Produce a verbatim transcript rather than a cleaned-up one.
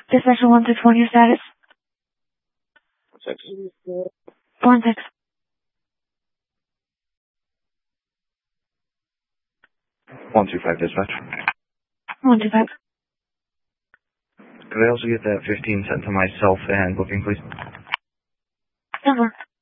Dispatcher one six one, your status? Six. One six. One two five dispatch. One two five. Could I also get that fifteen sent to myself and booking, please? Number.